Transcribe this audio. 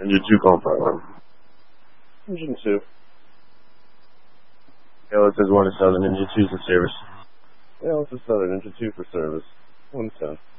Engine 2 confirm. Engine 2. Yeah, this is 1 to Southern Engine 2 for service. Yeah, this is Southern Engine 2 for service. 110.